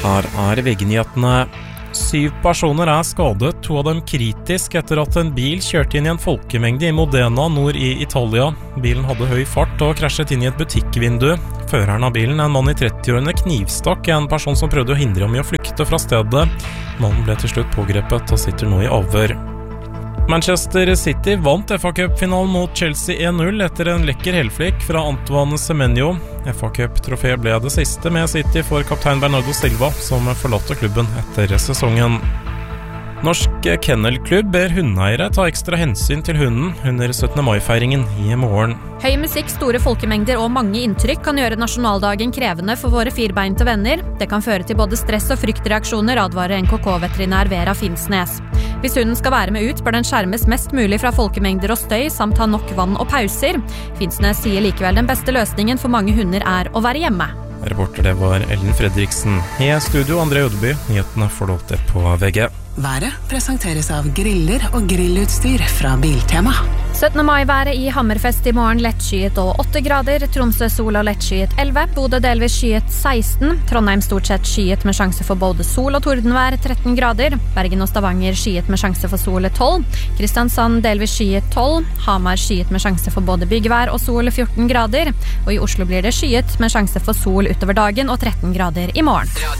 Her VG-nyhetene. 7 personer skadet, 2 av dem kritisk etter at en bil kjørte inn i en folkemengde i Modena nord i Italia. Bilen hadde høy fart og krasjet inn i et butikkvindu. Føreren av bilen, en mann i 30-årene, knivstakk en person som prøvde å hindre ham i å flykte fra stedet. Mannen ble til slutt pågrepet og sitter nå i avhør. Manchester City vant FA Cup-finalen mot Chelsea 1-0 etter en lekker helflikk fra Antoine Semenyo. FA Cup-trofé ble det siste med City for kaptein Bernardo Silva, som forlatte klubben etter sesongen. Norsk Kennelklubb ber hundeeiere ta ekstra hensyn til hunden under 17. mai-feiringen i morgen. Høy musikk, store folkemengder og mange inntrykk kan gjøre nasjonaldagen krevende for våre firbeinte venner. Det kan føre til både stress og fryktreaksjoner, advarer NKK-veterinær Vera Finsnes. Hvis hunden skal være med ut, bør den skjermes mest mulig fra folkemengder og støy, samt ha nok vann og pauser. Finsnes sier likevel den beste løsningen for mange hunder er å være hjemme. Reporter det var Ellen Fredriksen. I studio André Ødeby, nyhetene får du opp det på VG. Været presenteres av griller og grillutstyr fra Biltema. 17. mai-været i Hammerfest i morgen lettskyet og 8 grader, Tromsø sol og lettskyet 11, Bodø delvis skyet 16, Trondheim stort sett skyet med sjanse for både sol og tordenvær 13 grader, Bergen og Stavanger skyet med sjanse for sol 12, Kristiansand delvis skyet 12, Hamar skyet med sjanse for både byggvær og sol 14 grader, og i Oslo blir det skyet med sjanse for sol utover dagen og 13 grader i morgen.